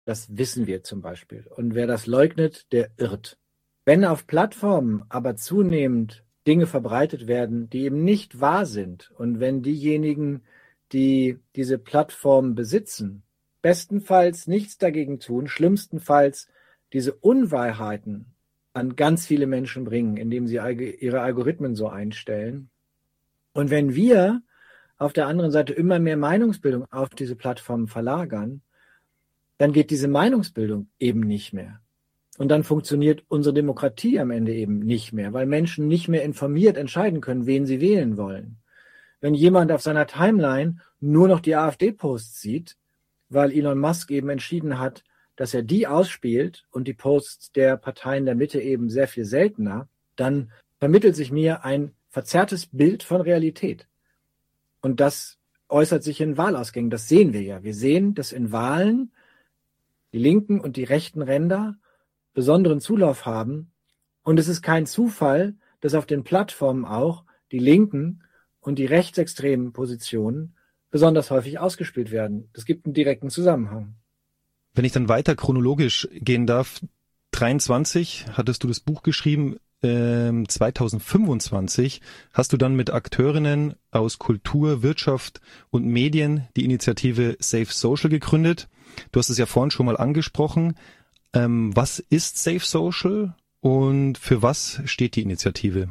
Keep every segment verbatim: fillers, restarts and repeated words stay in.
Das wissen wir zum Beispiel. Und wer das leugnet, der irrt. Wenn auf Plattformen aber zunehmend Dinge verbreitet werden, die eben nicht wahr sind, und wenn diejenigen, die diese Plattformen besitzen, bestenfalls nichts dagegen tun, schlimmstenfalls diese Unwahrheiten an ganz viele Menschen bringen, indem sie ihre Algorithmen so einstellen. Und wenn wir auf der anderen Seite immer mehr Meinungsbildung auf diese Plattformen verlagern, dann geht diese Meinungsbildung eben nicht mehr. Und dann funktioniert unsere Demokratie am Ende eben nicht mehr, weil Menschen nicht mehr informiert entscheiden können, wen sie wählen wollen. Wenn jemand auf seiner Timeline nur noch die AfD-Posts sieht, weil Elon Musk eben entschieden hat, dass er die ausspielt und die Posts der Parteien der Mitte eben sehr viel seltener, dann vermittelt sich mir ein verzerrtes Bild von Realität. Und das äußert sich in Wahlausgängen. Das sehen wir ja. Wir sehen, dass in Wahlen die linken und die rechten Ränder besonderen Zulauf haben. Und es ist kein Zufall, dass auf den Plattformen auch die linken und die rechtsextremen Positionen besonders häufig ausgespielt werden. Das gibt einen direkten Zusammenhang. Wenn ich dann weiter chronologisch gehen darf, dreiundzwanzig hattest du das Buch geschrieben, ähm, zweitausendfünfundzwanzig hast du dann mit Akteurinnen aus Kultur, Wirtschaft und Medien die Initiative Safe Social gegründet. Du hast es ja vorhin schon mal angesprochen. Ähm, was ist Safe Social und für was steht die Initiative?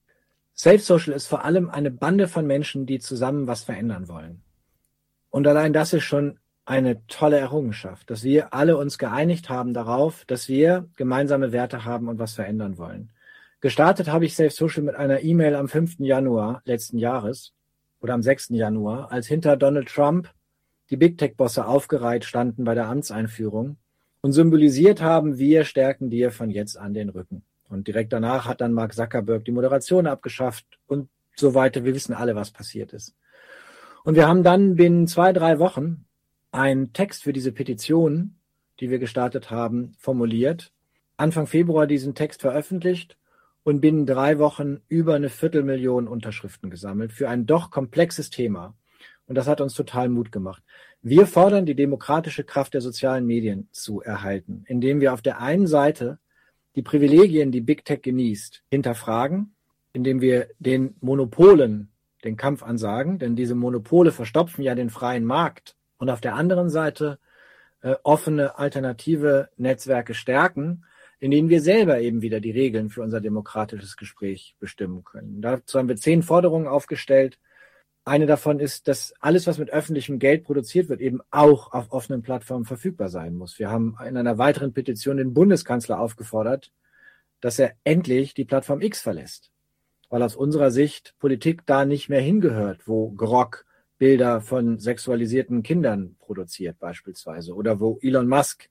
Safe Social ist vor allem eine Bande von Menschen, die zusammen was verändern wollen. Und allein das ist schon eine tolle Errungenschaft, dass wir alle uns geeinigt haben darauf, dass wir gemeinsame Werte haben und was verändern wollen. Gestartet habe ich Safe Social mit einer E-Mail am fünften Januar letzten Jahres oder am sechsten Januar, als hinter Donald Trump die Big Tech-Bosse aufgereiht standen bei der Amtseinführung und symbolisiert haben, wir stärken dir von jetzt an den Rücken. Und direkt danach hat dann Mark Zuckerberg die Moderation abgeschafft und so weiter. Wir wissen alle, was passiert ist. Und wir haben dann binnen zwei, drei Wochen einen Text für diese Petition, die wir gestartet haben, formuliert, Anfang Februar diesen Text veröffentlicht und binnen drei Wochen über eine Viertelmillion Unterschriften gesammelt für ein doch komplexes Thema. Und das hat uns total Mut gemacht. Wir fordern, die demokratische Kraft der sozialen Medien zu erhalten, indem wir auf der einen Seite die Privilegien, die Big Tech genießt, hinterfragen, indem wir den Monopolen den Kampf ansagen, denn diese Monopole verstopfen ja den freien Markt. Und auf der anderen Seite äh, offene alternative Netzwerke stärken, in denen wir selber eben wieder die Regeln für unser demokratisches Gespräch bestimmen können. Dazu haben wir zehn Forderungen aufgestellt. Eine davon ist, dass alles, was mit öffentlichem Geld produziert wird, eben auch auf offenen Plattformen verfügbar sein muss. Wir haben in einer weiteren Petition den Bundeskanzler aufgefordert, dass er endlich die Plattform X verlässt, weil aus unserer Sicht Politik da nicht mehr hingehört, wo Grok Bilder von sexualisierten Kindern produziert beispielsweise oder wo Elon Musk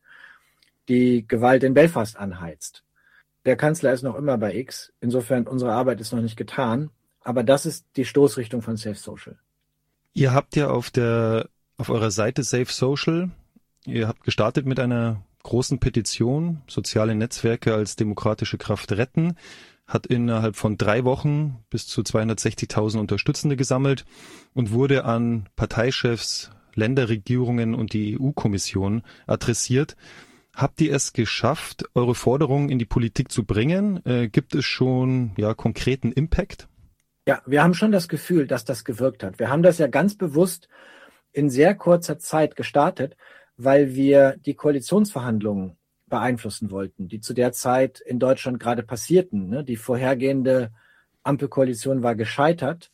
die Gewalt in Belfast anheizt. Der Kanzler ist noch immer bei X, insofern unsere Arbeit ist noch nicht getan, aber das ist die Stoßrichtung von Safe Social. Ihr habt ja auf der auf eurer Seite Safe Social, ihr habt gestartet mit einer großen Petition, soziale Netzwerke als demokratische Kraft retten, hat innerhalb von drei Wochen bis zu zweihundertsechzigtausend Unterstützende gesammelt und wurde an Parteichefs, Länderregierungen und die E U-Kommission adressiert. Habt ihr es geschafft, eure Forderungen in die Politik zu bringen? Äh, gibt es schon ja konkreten Impact? Ja, wir haben schon das Gefühl, dass das gewirkt hat. Wir haben das ja ganz bewusst in sehr kurzer Zeit gestartet, weil wir die Koalitionsverhandlungen beeinflussen wollten, die zu der Zeit in Deutschland gerade passierten. Ne? Die vorhergehende Ampelkoalition war gescheitert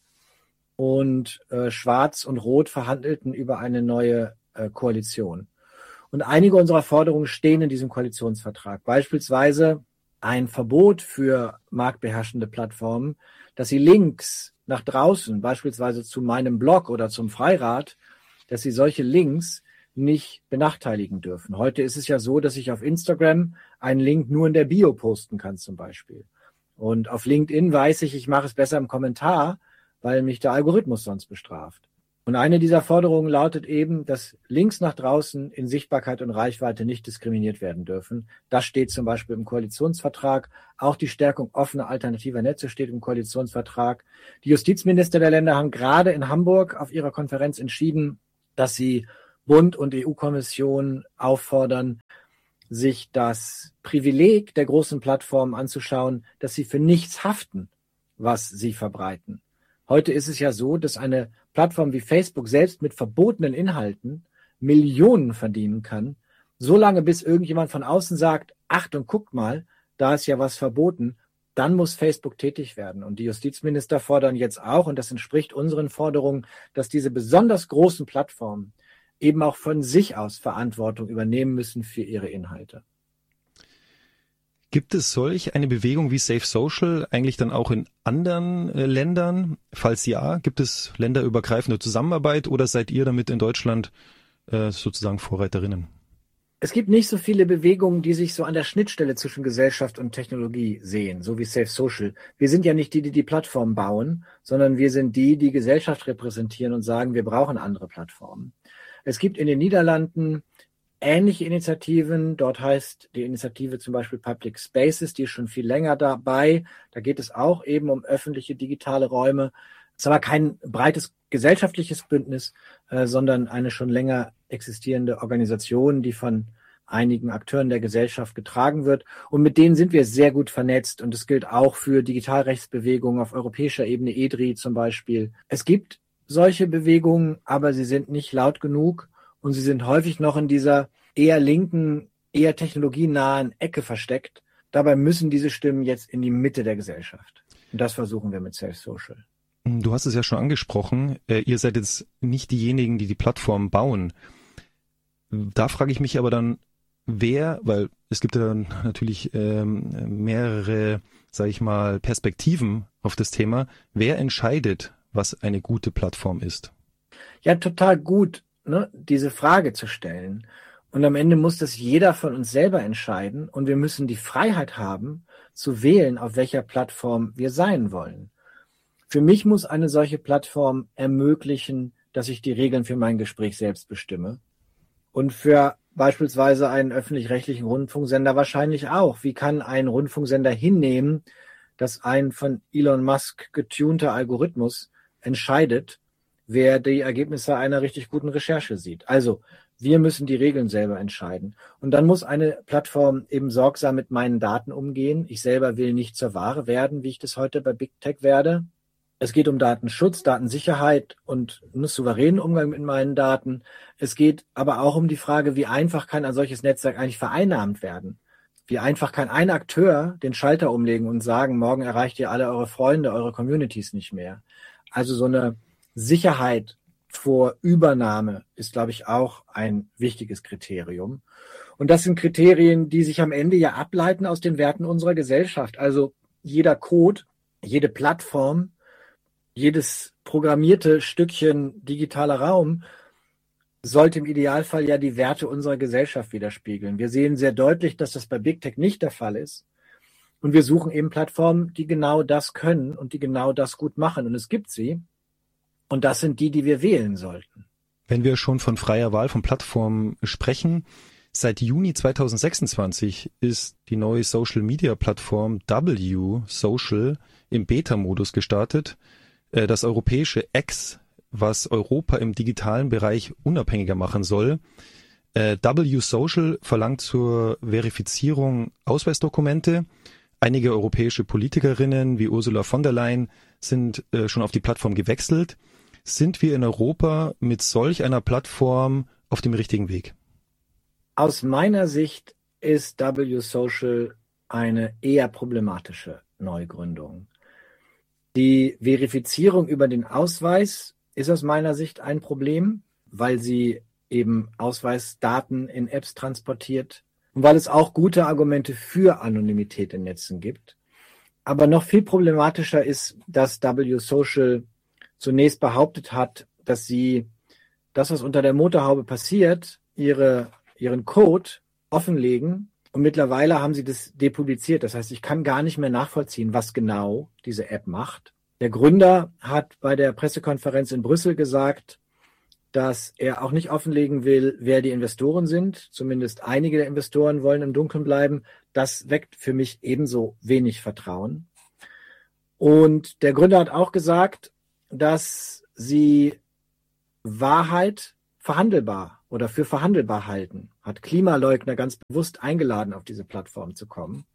und äh, Schwarz und Rot verhandelten über eine neue äh, Koalition. Und einige unserer Forderungen stehen in diesem Koalitionsvertrag. Beispielsweise ein Verbot für marktbeherrschende Plattformen, dass sie Links nach draußen, beispielsweise zu meinem Blog oder zum Freirad, dass sie solche Links nicht benachteiligen dürfen. Heute ist es ja so, dass ich auf Instagram einen Link nur in der Bio posten kann zum Beispiel. Und auf LinkedIn weiß ich, ich mache es besser im Kommentar, weil mich der Algorithmus sonst bestraft. Und eine dieser Forderungen lautet eben, dass Links nach draußen in Sichtbarkeit und Reichweite nicht diskriminiert werden dürfen. Das steht zum Beispiel im Koalitionsvertrag. Auch die Stärkung offener alternativer Netze steht im Koalitionsvertrag. Die Justizminister der Länder haben gerade in Hamburg auf ihrer Konferenz entschieden, dass sie Bund und E U-Kommission auffordern, sich das Privileg der großen Plattformen anzuschauen, dass sie für nichts haften, was sie verbreiten. Heute ist es ja so, dass eine Plattform wie Facebook selbst mit verbotenen Inhalten Millionen verdienen kann, solange bis irgendjemand von außen sagt, Achtung, guckt mal, da ist ja was verboten, dann muss Facebook tätig werden. Und die Justizminister fordern jetzt auch, und das entspricht unseren Forderungen, dass diese besonders großen Plattformen eben auch von sich aus Verantwortung übernehmen müssen für ihre Inhalte. Gibt es solch eine Bewegung wie Safe Social eigentlich dann auch in anderen äh, Ländern? Falls ja, gibt es länderübergreifende Zusammenarbeit oder seid ihr damit in Deutschland äh, sozusagen Vorreiterinnen? Es gibt nicht so viele Bewegungen, die sich so an der Schnittstelle zwischen Gesellschaft und Technologie sehen, so wie Safe Social. Wir sind ja nicht die, die die Plattform bauen, sondern wir sind die, die Gesellschaft repräsentieren und sagen, wir brauchen andere Plattformen. Es gibt in den Niederlanden ähnliche Initiativen. Dort heißt die Initiative zum Beispiel Public Spaces, die ist schon viel länger dabei. Da geht es auch eben um öffentliche digitale Räume. Es ist aber kein breites gesellschaftliches Bündnis, äh, sondern eine schon länger existierende Organisation, die von einigen Akteuren der Gesellschaft getragen wird. Und mit denen sind wir sehr gut vernetzt. Und das gilt auch für Digitalrechtsbewegungen auf europäischer Ebene, E D R I zum Beispiel. Es gibt solche Bewegungen, aber sie sind nicht laut genug und sie sind häufig noch in dieser eher linken, eher technologienahen Ecke versteckt. Dabei müssen diese Stimmen jetzt in die Mitte der Gesellschaft. Und das versuchen wir mit Safe Social. Du hast es ja schon angesprochen, ihr seid jetzt nicht diejenigen, die die Plattform bauen. Da frage ich mich aber dann, wer, weil es gibt ja dann natürlich ähm, mehrere, sage ich mal, Perspektiven auf das Thema, wer entscheidet, was eine gute Plattform ist? Ja, total gut, ne, diese Frage zu stellen. Und am Ende muss das jeder von uns selber entscheiden und wir müssen die Freiheit haben, zu wählen, auf welcher Plattform wir sein wollen. Für mich muss eine solche Plattform ermöglichen, dass ich die Regeln für mein Gespräch selbst bestimme. Und für beispielsweise einen öffentlich-rechtlichen Rundfunksender wahrscheinlich auch. Wie kann ein Rundfunksender hinnehmen, dass ein von Elon Musk getunter Algorithmus entscheidet, wer die Ergebnisse einer richtig guten Recherche sieht? Also, wir müssen die Regeln selber entscheiden. Und dann muss eine Plattform eben sorgsam mit meinen Daten umgehen. Ich selber will nicht zur Ware werden, wie ich das heute bei Big Tech werde. Es geht um Datenschutz, Datensicherheit und einen souveränen Umgang mit meinen Daten. Es geht aber auch um die Frage, wie einfach kann ein solches Netzwerk eigentlich vereinnahmt werden? Wie einfach kann ein Akteur den Schalter umlegen und sagen, morgen erreicht ihr alle eure Freunde, eure Communities nicht mehr? Also so eine Sicherheit vor Übernahme ist, glaube ich, auch ein wichtiges Kriterium. Und das sind Kriterien, die sich am Ende ja ableiten aus den Werten unserer Gesellschaft. Also jeder Code, jede Plattform, jedes programmierte Stückchen digitaler Raum sollte im Idealfall ja die Werte unserer Gesellschaft widerspiegeln. Wir sehen sehr deutlich, dass das bei Big Tech nicht der Fall ist. Und wir suchen eben Plattformen, die genau das können und die genau das gut machen. Und es gibt sie. Und das sind die, die wir wählen sollten. Wenn wir schon von freier Wahl von Plattformen sprechen, seit Juni zweitausendsechsundzwanzig ist die neue Social-Media-Plattform W Social im Beta-Modus gestartet. Das europäische X, was Europa im digitalen Bereich unabhängiger machen soll. W Social verlangt zur Verifizierung Ausweisdokumente. Einige europäische Politikerinnen wie Ursula von der Leyen sind schon auf die Plattform gewechselt. Sind wir in Europa mit solch einer Plattform auf dem richtigen Weg? Aus meiner Sicht ist W Social eine eher problematische Neugründung. Die Verifizierung über den Ausweis ist aus meiner Sicht ein Problem, weil sie eben Ausweisdaten in Apps transportiert und weil es auch gute Argumente für Anonymität in Netzen gibt. Aber noch viel problematischer ist, dass W Social zunächst behauptet hat, dass sie das, was unter der Motorhaube passiert, ihre, ihren Code offenlegen. Und mittlerweile haben sie das depubliziert. Das heißt, ich kann gar nicht mehr nachvollziehen, was genau diese App macht. Der Gründer hat bei der Pressekonferenz in Brüssel gesagt, dass er auch nicht offenlegen will, wer die Investoren sind. Zumindest einige der Investoren wollen im Dunkeln bleiben. Das weckt für mich ebenso wenig Vertrauen. Und der Gründer hat auch gesagt, dass sie Wahrheit verhandelbar oder für verhandelbar halten, hat Klimaleugner ganz bewusst eingeladen, auf diese Plattform zu kommen.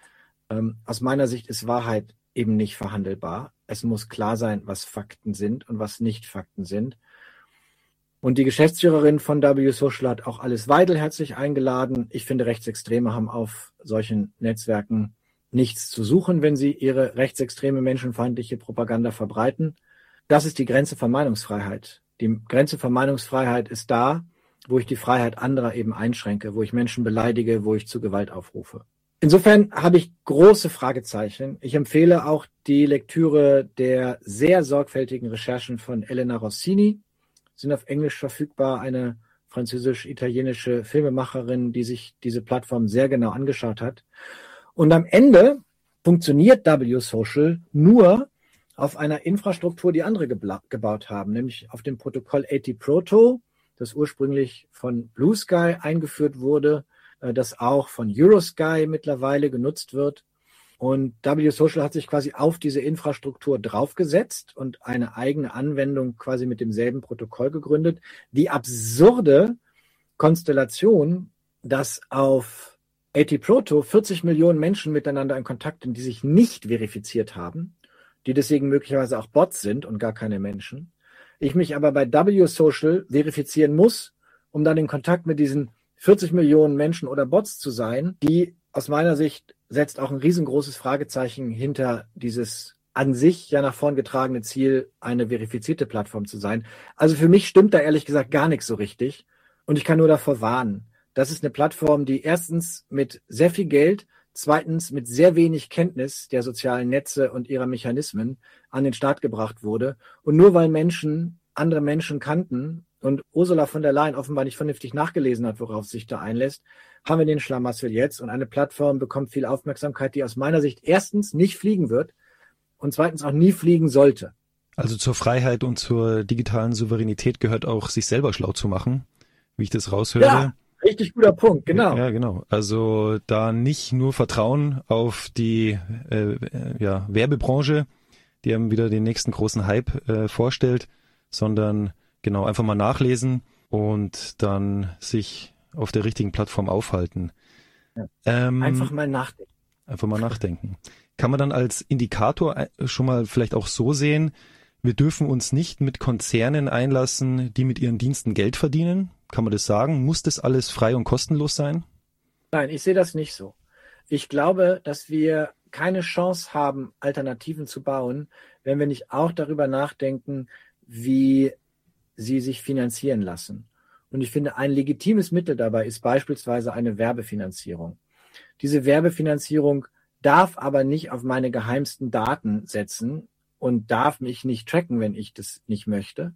Ähm, aus meiner Sicht ist Wahrheit eben nicht verhandelbar. Es muss klar sein, was Fakten sind und was nicht Fakten sind. Und die Geschäftsführerin von W Social hat auch Alice Weidel herzlich eingeladen. Ich finde, Rechtsextreme haben auf solchen Netzwerken nichts zu suchen, wenn sie ihre rechtsextreme, menschenfeindliche Propaganda verbreiten. Das ist die Grenze von Meinungsfreiheit. Die Grenze von Meinungsfreiheit ist da, wo ich die Freiheit anderer eben einschränke, wo ich Menschen beleidige, wo ich zu Gewalt aufrufe. Insofern habe ich große Fragezeichen. Ich empfehle auch die Lektüre der sehr sorgfältigen Recherchen von Elena Rossini, sind auf Englisch verfügbar, eine französisch-italienische Filmemacherin, die sich diese Plattform sehr genau angeschaut hat. Und am Ende funktioniert W Social nur auf einer Infrastruktur, die andere gebla- gebaut haben, nämlich auf dem Protokoll achtzig Proto, das ursprünglich von Blue Sky eingeführt wurde, äh, das auch von Eurosky mittlerweile genutzt wird. Und W Social hat sich quasi auf diese Infrastruktur draufgesetzt und eine eigene Anwendung quasi mit demselben Protokoll gegründet. Die absurde Konstellation, dass auf achtzig Proto vierzig Millionen Menschen miteinander in Kontakt sind, die sich nicht verifiziert haben, die deswegen möglicherweise auch Bots sind und gar keine Menschen. Ich mich aber bei W Social verifizieren muss, um dann in Kontakt mit diesen vierzig Millionen Menschen oder Bots zu sein, die aus meiner Sicht setzt auch ein riesengroßes Fragezeichen hinter dieses an sich ja nach vorn getragene Ziel, eine verifizierte Plattform zu sein. Also für mich stimmt da ehrlich gesagt gar nichts so richtig. Und ich kann nur davor warnen. Das ist eine Plattform, die erstens mit sehr viel Geld, zweitens mit sehr wenig Kenntnis der sozialen Netze und ihrer Mechanismen an den Start gebracht wurde. Und nur weil Menschen andere Menschen kannten und Ursula von der Leyen offenbar nicht vernünftig nachgelesen hat, worauf sich da einlässt, haben wir den Schlamassel jetzt. Und eine Plattform bekommt viel Aufmerksamkeit, die aus meiner Sicht erstens nicht fliegen wird und zweitens auch nie fliegen sollte. Also zur Freiheit und zur digitalen Souveränität gehört auch, sich selber schlau zu machen, wie ich das raushöre. Ja, richtig guter Punkt, genau. Ja, genau. Also da nicht nur Vertrauen auf die äh, ja, Werbebranche, die einem wieder den nächsten großen Hype äh, vorstellt, sondern genau einfach mal nachlesen und dann sich auf der richtigen Plattform aufhalten. Ja. Ähm, einfach mal nachdenken. Einfach mal nachdenken. Kann man dann als Indikator schon mal vielleicht auch so sehen, wir dürfen uns nicht mit Konzernen einlassen, die mit ihren Diensten Geld verdienen? Kann man das sagen? Muss das alles frei und kostenlos sein? Nein, ich sehe das nicht so. Ich glaube, dass wir keine Chance haben, Alternativen zu bauen, wenn wir nicht auch darüber nachdenken, wie sie sich finanzieren lassen. Und ich finde, ein legitimes Mittel dabei ist beispielsweise eine Werbefinanzierung. Diese Werbefinanzierung darf aber nicht auf meine geheimsten Daten setzen und darf mich nicht tracken, wenn ich das nicht möchte.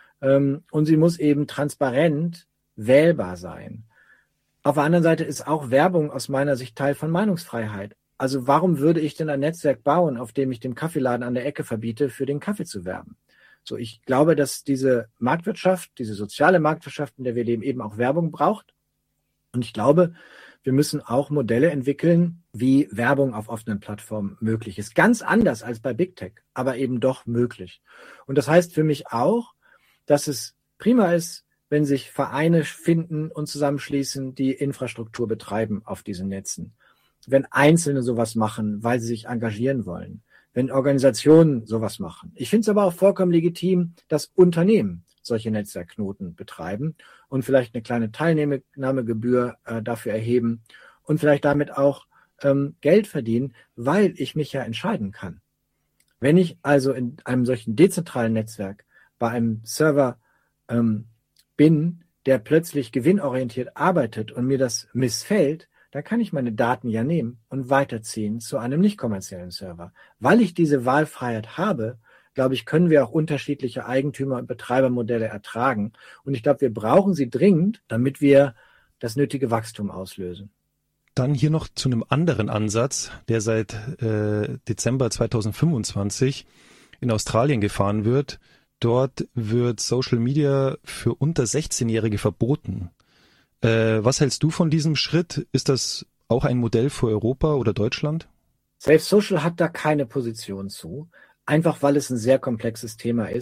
Und sie muss eben transparent wählbar sein. Auf der anderen Seite ist auch Werbung aus meiner Sicht Teil von Meinungsfreiheit. Also warum würde ich denn ein Netzwerk bauen, auf dem ich dem Kaffeeladen an der Ecke verbiete, für den Kaffee zu werben? So, ich glaube, dass diese Marktwirtschaft, diese soziale Marktwirtschaft, in der wir leben, eben auch Werbung braucht. Und ich glaube, wir müssen auch Modelle entwickeln, wie Werbung auf offenen Plattformen möglich ist. Ganz anders als bei Big Tech, aber eben doch möglich. Und das heißt für mich auch, dass es prima ist, wenn sich Vereine finden und zusammenschließen, die Infrastruktur betreiben auf diesen Netzen. Wenn Einzelne sowas machen, weil sie sich engagieren wollen. Wenn Organisationen sowas machen. Ich finde es aber auch vollkommen legitim, dass Unternehmen solche Netzwerkknoten betreiben und vielleicht eine kleine Teilnahmegebühr äh, dafür erheben und vielleicht damit auch ähm, Geld verdienen, weil ich mich ja entscheiden kann. Wenn ich also in einem solchen dezentralen Netzwerk bei einem Server ähm, bin, der plötzlich gewinnorientiert arbeitet und mir das missfällt, dann kann ich meine Daten ja nehmen und weiterziehen zu einem nicht kommerziellen Server. Weil ich diese Wahlfreiheit habe, glaube ich, können wir auch unterschiedliche Eigentümer- und Betreibermodelle ertragen. Und ich glaube, wir brauchen sie dringend, damit wir das nötige Wachstum auslösen. Dann hier noch zu einem anderen Ansatz, der seit äh, Dezember zweitausendfünfundzwanzig in Australien gefahren wird. Dort wird Social Media für unter sechzehnjährige verboten. Äh, was hältst du von diesem Schritt? Ist das auch ein Modell für Europa oder Deutschland? Safe Social hat da keine Position zu, einfach weil es ein sehr komplexes Thema ist.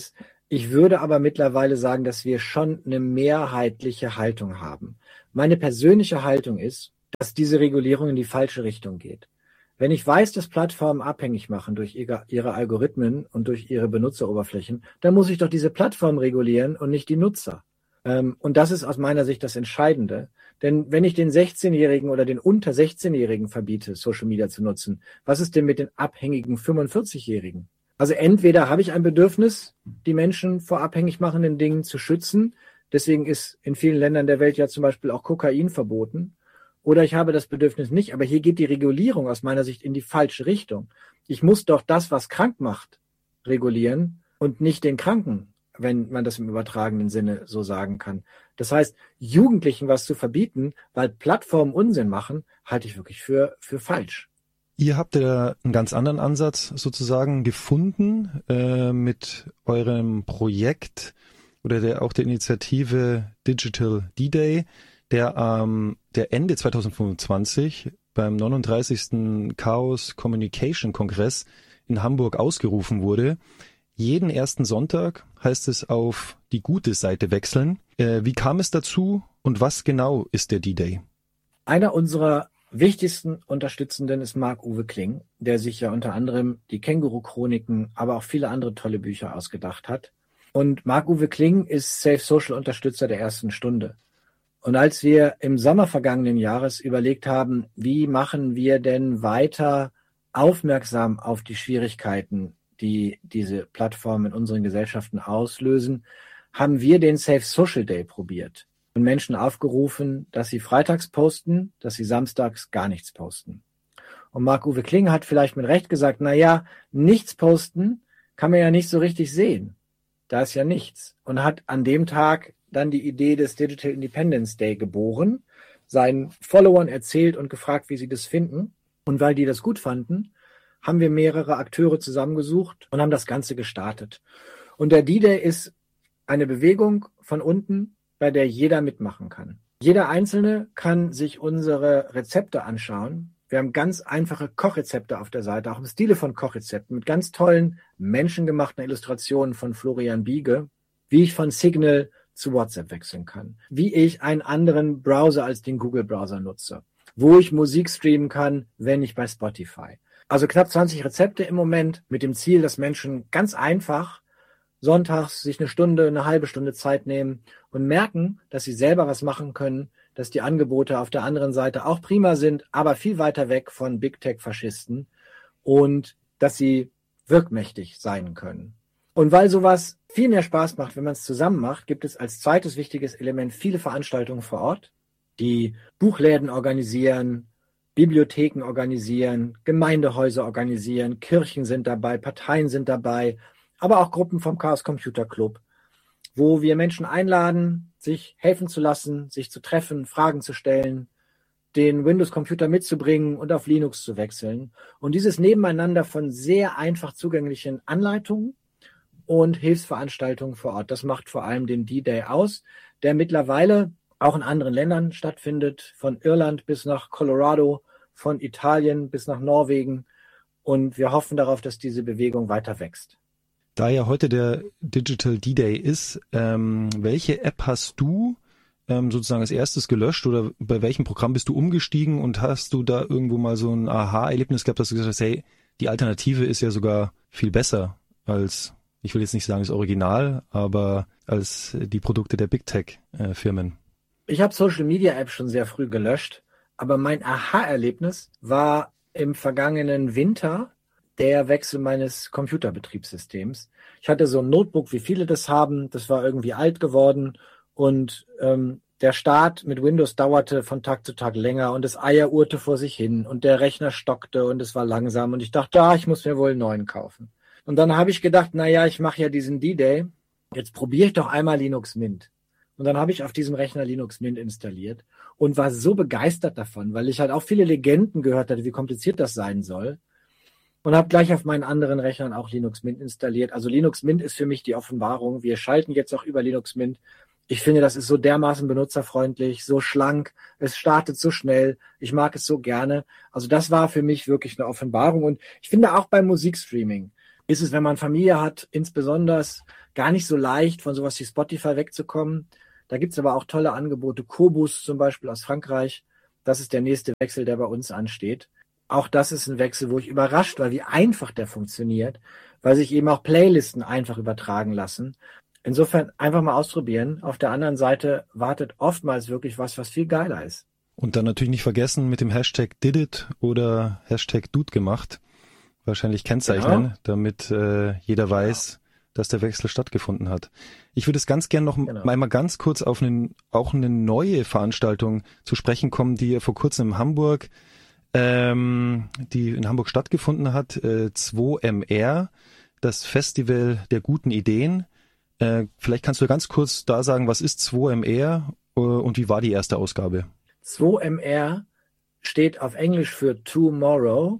Ich würde aber mittlerweile sagen, dass wir schon eine mehrheitliche Haltung haben. Meine persönliche Haltung ist, dass diese Regulierung in die falsche Richtung geht. Wenn ich weiß, dass Plattformen abhängig machen durch ihre, ihre Algorithmen und durch ihre Benutzeroberflächen, dann muss ich doch diese Plattform regulieren und nicht die Nutzer. Ähm, und das ist aus meiner Sicht das Entscheidende. Denn wenn ich den sechzehnjährigen oder den unter sechzehnjährigen verbiete, Social Media zu nutzen, was ist denn mit den abhängigen fünfundvierzig-Jährigen? Also entweder habe ich ein Bedürfnis, die Menschen vor abhängig machenden Dingen zu schützen. Deswegen ist in vielen Ländern der Welt ja zum Beispiel auch Kokain verboten. Oder ich habe das Bedürfnis nicht. Aber hier geht die Regulierung aus meiner Sicht in die falsche Richtung. Ich muss doch das, was krank macht, regulieren und nicht den Kranken, wenn man das im übertragenen Sinne so sagen kann. Das heißt, Jugendlichen was zu verbieten, weil Plattformen Unsinn machen, halte ich wirklich für, für falsch. Ihr habt ja einen ganz anderen Ansatz sozusagen gefunden äh, mit eurem Projekt oder der, auch der Initiative Digital D-Day, der ähm, der Ende zwanzig fünfundzwanzig beim neununddreißigsten Chaos Communication Kongress in Hamburg ausgerufen wurde. Jeden ersten Sonntag heißt es auf die gute Seite wechseln. Äh, wie kam es dazu und was genau ist der D-Day? Einer unserer wichtigsten Unterstützenden ist Marc-Uwe Kling, der sich ja unter anderem die Känguru-Chroniken, aber auch viele andere tolle Bücher ausgedacht hat. Und Marc-Uwe Kling ist Safe Social Unterstützer der ersten Stunde. Und als wir im Sommer vergangenen Jahres überlegt haben, wie machen wir denn weiter aufmerksam auf die Schwierigkeiten, die diese Plattformen in unseren Gesellschaften auslösen, haben wir den Safe Social Day probiert und Menschen aufgerufen, dass sie freitags posten, dass sie samstags gar nichts posten. Und Marc-Uwe Kling hat vielleicht mit Recht gesagt, na ja, nichts posten kann man ja nicht so richtig sehen. Da ist ja nichts. Und hat an dem Tag dann die Idee des Digital Independence Day geboren, seinen Followern erzählt und gefragt, wie sie das finden. Und weil die das gut fanden, haben wir mehrere Akteure zusammengesucht und haben das Ganze gestartet. Und der D-Day ist eine Bewegung von unten, bei der jeder mitmachen kann. Jeder Einzelne kann sich unsere Rezepte anschauen. Wir haben ganz einfache Kochrezepte auf der Seite, auch im Stile von Kochrezepten, mit ganz tollen, menschengemachten Illustrationen von Florian Biege, wie ich von Signal zu WhatsApp wechseln kann, wie ich einen anderen Browser als den Google-Browser nutze, wo ich Musik streamen kann, wenn nicht bei Spotify. Also knapp zwanzig Rezepte im Moment mit dem Ziel, dass Menschen ganz einfach sonntags sich eine Stunde, eine halbe Stunde Zeit nehmen und merken, dass sie selber was machen können, dass die Angebote auf der anderen Seite auch prima sind, aber viel weiter weg von Big Tech-Faschisten und dass sie wirkmächtig sein können. Und weil sowas viel mehr Spaß macht, wenn man es zusammen macht, gibt es als zweites wichtiges Element viele Veranstaltungen vor Ort, die Buchläden organisieren, Bibliotheken organisieren, Gemeindehäuser organisieren, Kirchen sind dabei, Parteien sind dabei, aber auch Gruppen vom Chaos Computer Club, wo wir Menschen einladen, sich helfen zu lassen, sich zu treffen, Fragen zu stellen, den Windows-Computer mitzubringen und auf Linux zu wechseln. Und dieses Nebeneinander von sehr einfach zugänglichen Anleitungen und Hilfsveranstaltungen vor Ort, das macht vor allem den D-Day aus, der mittlerweile auch in anderen Ländern stattfindet, von Irland bis nach Colorado, von Italien bis nach Norwegen. Und wir hoffen darauf, dass diese Bewegung weiter wächst. Da ja heute der Digital D-Day ist, ähm, welche App hast du ähm, sozusagen als erstes gelöscht oder bei welchem Programm bist du umgestiegen und hast du da irgendwo mal so ein Aha-Erlebnis gehabt, dass du gesagt hast, hey, die Alternative ist ja sogar viel besser als, ich will jetzt nicht sagen das Original, aber als die Produkte der Big Tech-Firmen? Ich habe Social-Media-Apps schon sehr früh gelöscht, aber mein Aha-Erlebnis war im vergangenen Winter der Wechsel meines Computerbetriebssystems. Ich hatte so ein Notebook, wie viele das haben, das war irgendwie alt geworden und ähm, der Start mit Windows dauerte von Tag zu Tag länger und das Eier urte vor sich hin und der Rechner stockte und es war langsam und ich dachte, ah, ich muss mir wohl einen neuen kaufen. Und dann habe ich gedacht, naja, ich mache ja diesen D-Day, jetzt probiere ich doch einmal Linux Mint. Und dann habe ich auf diesem Rechner Linux Mint installiert und war so begeistert davon, weil ich halt auch viele Legenden gehört hatte, wie kompliziert das sein soll. Und habe gleich auf meinen anderen Rechnern auch Linux Mint installiert. Also Linux Mint ist für mich die Offenbarung. Wir schalten jetzt auch über Linux Mint. Ich finde, das ist so dermaßen benutzerfreundlich, so schlank. Es startet so schnell. Ich mag es so gerne. Also das war für mich wirklich eine Offenbarung. Und ich finde auch beim Musikstreaming. ist es, wenn man Familie hat, insbesondere gar nicht so leicht, von sowas wie Spotify wegzukommen. Da gibt es aber auch tolle Angebote. Qobuz zum Beispiel aus Frankreich. Das ist der nächste Wechsel, der bei uns ansteht. Auch das ist ein Wechsel, wo ich überrascht war, wie einfach der funktioniert, weil sich eben auch Playlisten einfach übertragen lassen. Insofern einfach mal ausprobieren. Auf der anderen Seite wartet oftmals wirklich was, was viel geiler ist. Und dann natürlich nicht vergessen mit dem Hashtag Didit oder Hashtag Dude gemacht wahrscheinlich kennzeichnen, genau. damit äh, jeder weiß, genau. dass der Wechsel stattgefunden hat. Ich würde es ganz gern noch genau. einmal ganz kurz auf einen, auch eine neue Veranstaltung zu sprechen kommen, die vor kurzem in Hamburg, ähm, die in Hamburg stattgefunden hat, äh, zwei M R, das Festival der guten Ideen. Äh, vielleicht kannst du ganz kurz da sagen, was ist zwei M R äh, und wie war die erste Ausgabe? zwei M R steht auf Englisch für Tomorrow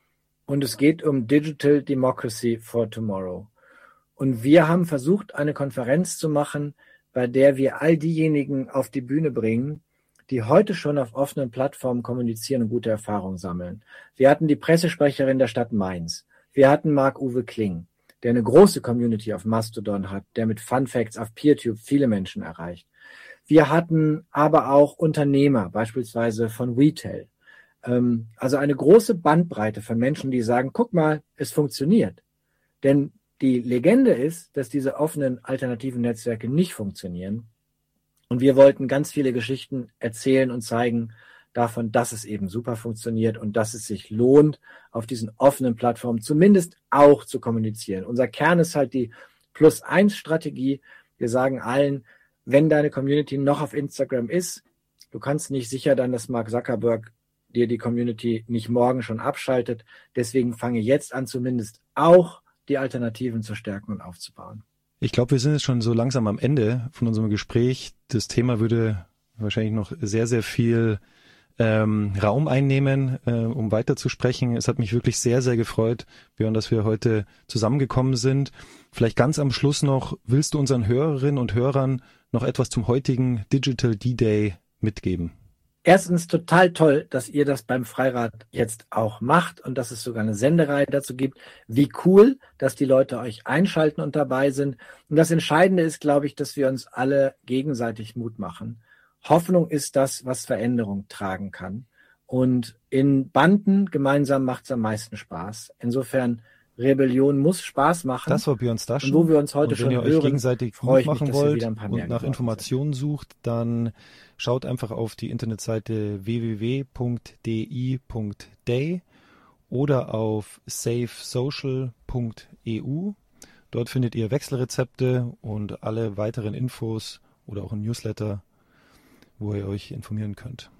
und es geht um Digital Democracy for Tomorrow. Und wir haben versucht, eine Konferenz zu machen, bei der wir all diejenigen auf die Bühne bringen, die heute schon auf offenen Plattformen kommunizieren und gute Erfahrungen sammeln. Wir hatten die Pressesprecherin der Stadt Mainz. Wir hatten Marc-Uwe Kling, der eine große Community auf Mastodon hat, der mit Fun Facts auf PeerTube viele Menschen erreicht. Wir hatten aber auch Unternehmer, beispielsweise von Retail. Ähm, also eine große Bandbreite von Menschen, die sagen, guck mal, es funktioniert. Denn die Legende ist, dass diese offenen alternativen Netzwerke nicht funktionieren. Und wir wollten ganz viele Geschichten erzählen und zeigen davon, dass es eben super funktioniert und dass es sich lohnt, auf diesen offenen Plattformen zumindest auch zu kommunizieren. Unser Kern ist halt die Plus-eins-Strategie. Wir sagen allen, wenn deine Community noch auf Instagram ist, du kannst nicht sicher sein, dass Mark Zuckerberg dir die Community nicht morgen schon abschaltet. Deswegen fange jetzt an, zumindest auch die Alternativen zu stärken und aufzubauen. Ich glaube, wir sind jetzt schon so langsam am Ende von unserem Gespräch. Das Thema würde wahrscheinlich noch sehr, sehr viel ähm, Raum einnehmen, äh, um weiterzusprechen. Es hat mich wirklich sehr, sehr gefreut, Björn, dass wir heute zusammengekommen sind. Vielleicht ganz am Schluss noch, willst du unseren Hörerinnen und Hörern noch etwas zum heutigen Digital D-Day mitgeben? Erstens total toll, dass ihr das beim Freirad jetzt auch macht und dass es sogar eine Sendereihe dazu gibt. Wie cool, dass die Leute euch einschalten und dabei sind. Und das Entscheidende ist, glaube ich, dass wir uns alle gegenseitig Mut machen. Hoffnung ist das, was Veränderung tragen kann. Und in Banden gemeinsam macht es am meisten Spaß. Insofern, Rebellion muss Spaß machen. Das war Björn Staschen. Und wo wir uns heute und wenn schon ihr hören, euch gegenseitig freue ich machen mich, dass wollt wieder ein paar mehr und nach Informationen sind. Sucht, dann schaut einfach auf die Internetseite w w w punkt d i punkt day oder auf safe social punkt e u. Dort findet ihr Wechselrezepte und alle weiteren Infos oder auch ein Newsletter, wo ihr euch informieren könnt.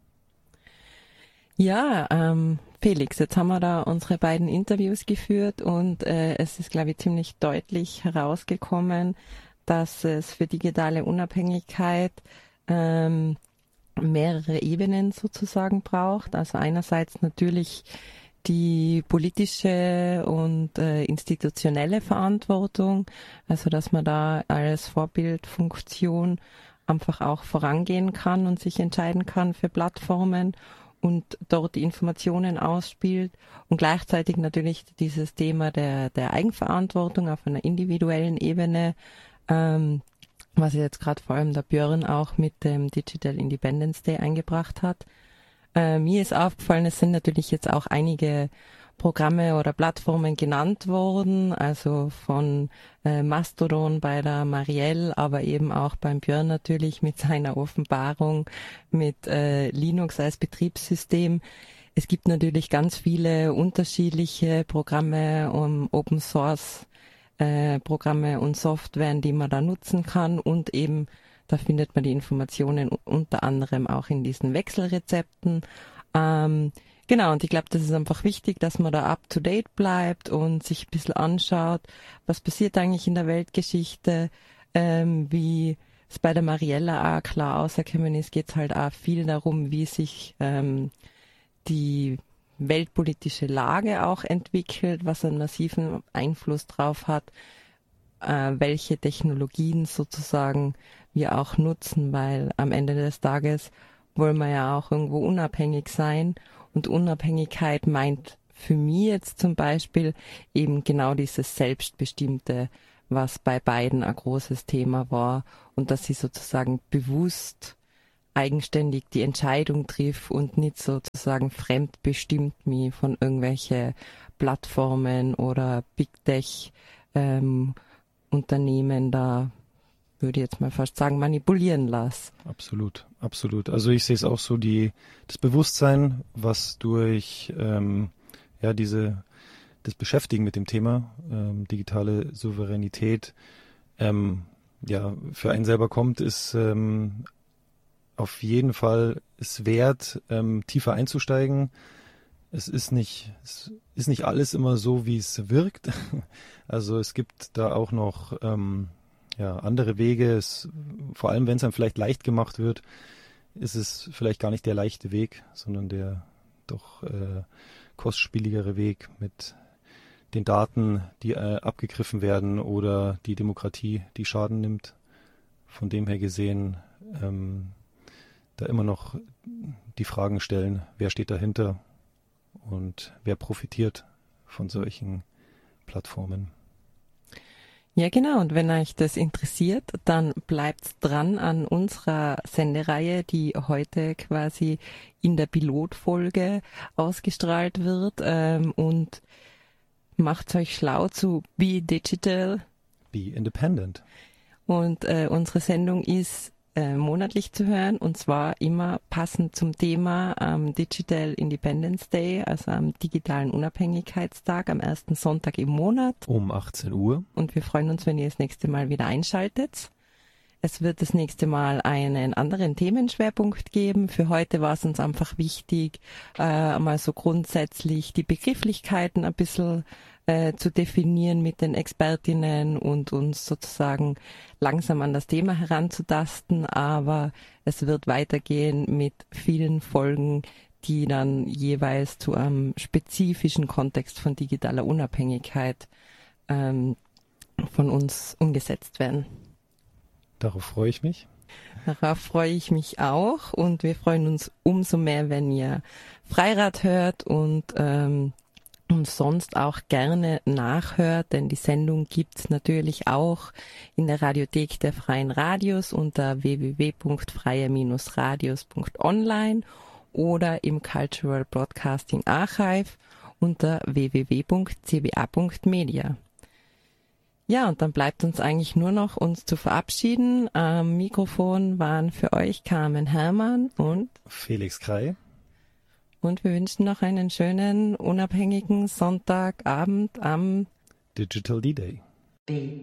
Ja, ähm, Felix, jetzt haben wir da unsere beiden Interviews geführt und äh, es ist, glaube ich, ziemlich deutlich herausgekommen, dass es für digitale Unabhängigkeit ähm, mehrere Ebenen sozusagen braucht. Also einerseits natürlich die politische und äh, institutionelle Verantwortung, also dass man da als Vorbildfunktion einfach auch vorangehen kann und sich entscheiden kann für Plattformen und dort die Informationen ausspielt und gleichzeitig natürlich dieses Thema der, der Eigenverantwortung auf einer individuellen Ebene, ähm, was jetzt gerade vor allem der Björn auch mit dem Digital Independence Day eingebracht hat. Äh, mir ist aufgefallen, es sind natürlich jetzt auch einige Programme oder Plattformen genannt worden, also von äh, Mastodon bei der Marielle, aber eben auch beim Björn natürlich mit seiner Offenbarung mit äh, Linux als Betriebssystem. Es gibt natürlich ganz viele unterschiedliche Programme, um Open Source äh, Programme und Software, die man da nutzen kann und eben da findet man die Informationen unter anderem auch in diesen Wechselrezepten. Ähm, Genau, und ich glaube, das ist einfach wichtig, dass man da up-to-date bleibt und sich ein bisschen anschaut, was passiert eigentlich in der Weltgeschichte, ähm, wie es bei der Mariella auch klar ausgekommen ist, geht es halt auch viel darum, wie sich ähm, die weltpolitische Lage auch entwickelt, was einen massiven Einfluss drauf hat, äh, welche Technologien sozusagen wir auch nutzen, weil am Ende des Tages wollen wir ja auch irgendwo unabhängig sein. Und Unabhängigkeit meint für mich jetzt zum Beispiel eben genau dieses Selbstbestimmte, was bei beiden ein großes Thema war und dass sie sozusagen bewusst eigenständig die Entscheidung trifft und nicht sozusagen fremdbestimmt mich von irgendwelche Plattformen oder Big Tech ähm, Unternehmen da, würde ich jetzt mal fast sagen, manipulieren lasse. Absolut, absolut. Also ich sehe es auch so, die das Bewusstsein, was durch ähm, ja diese das Beschäftigen mit dem Thema ähm, digitale Souveränität ähm, ja für einen selber kommt, ist ähm, auf jeden Fall es wert, ähm, tiefer einzusteigen. Es ist nicht, es ist nicht alles immer so, wie es wirkt. Also es gibt da auch noch ähm, ja, andere Wege. Es, vor allem, wenn es einem vielleicht leicht gemacht wird, ist es vielleicht gar nicht der leichte Weg, sondern der doch äh, kostspieligere Weg mit den Daten, die äh, abgegriffen werden oder die Demokratie, die Schaden nimmt. Von dem her gesehen, ähm, da immer noch die Fragen stellen, wer steht dahinter und wer profitiert von solchen Plattformen. Ja, genau. Und wenn euch das interessiert, dann bleibt dran an unserer Sendereihe, die heute quasi in der Pilotfolge ausgestrahlt wird, ähm, und macht euch schlau zu Be Digital. Be Independent. Und äh, unsere Sendung ist äh, monatlich zu hören und zwar immer passend zum Thema am Digital Independence Day, also am digitalen Unabhängigkeitstag, am ersten Sonntag im Monat. Um achtzehn Uhr. Und wir freuen uns, wenn ihr das nächste Mal wieder einschaltet. Es wird das nächste Mal einen anderen Themenschwerpunkt geben. Für heute war es uns einfach wichtig, äh, mal so grundsätzlich die Begrifflichkeiten ein bisschen äh, zu definieren mit den Expertinnen und uns sozusagen langsam an das Thema heranzutasten. Aber es wird weitergehen mit vielen Folgen, die dann jeweils zu einem spezifischen Kontext von digitaler Unabhängigkeit ähm, von uns umgesetzt werden. Darauf freue ich mich. Darauf freue ich mich auch und wir freuen uns umso mehr, wenn ihr Freirad hört und ähm, uns sonst auch gerne nachhört, denn die Sendung gibt's natürlich auch in der Radiothek der Freien Radios unter w w w punkt freie radios punkt online oder im Cultural Broadcasting Archive unter w w w punkt c b a punkt media. Ja, und dann bleibt uns eigentlich nur noch, uns zu verabschieden. Am Mikrofon waren für euch Carmen Herrmann und Felix Krei. Und wir wünschen noch einen schönen, unabhängigen Sonntagabend am Digital D-Day.